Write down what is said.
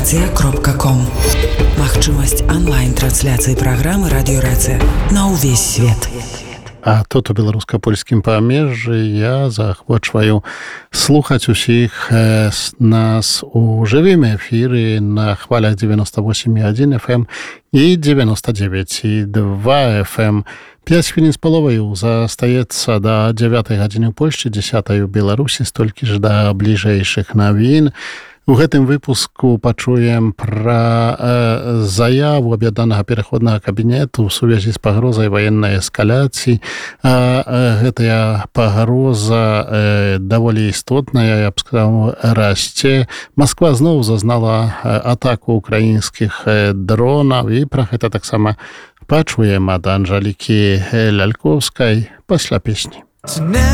Радиорация.ком. Магчымасць онлайн-трансляцыі праграмы «Радиорация» на ўвесь свет. А тут у беларуска-польскім памежжы я заахвочваю слухаць усіх нас у жывым эфіры на хвалях 98,1 FM і 99,2 FM. 5 хвілін з паловаю застаецца да 9 гадзіны ў Польшчы, 10 у Беларусі, столькі ж да бліжэйшых навін. У гэтым выпуску пачуем пра заяву аб'яднанага пераходнага кабінету ў сувязі з пагрозай ваеннай эскаляцыі. Гэтая пагроза даволі істотная, я б сказаў, расце. Масква зноў зазнала атаку украінскіх дронаў, і пра гэта таксама пачуем ад Анжалікі Лялькоўскай пасля песні.